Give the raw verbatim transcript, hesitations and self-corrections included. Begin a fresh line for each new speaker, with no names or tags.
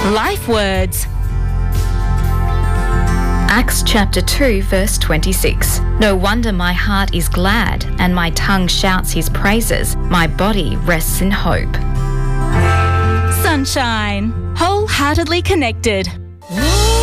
Life words.
Acts chapter two verse twenty-six. No wonder my heart is glad and my tongue shouts his praises. My body rests in hope.
Sunshine. Wholeheartedly connected.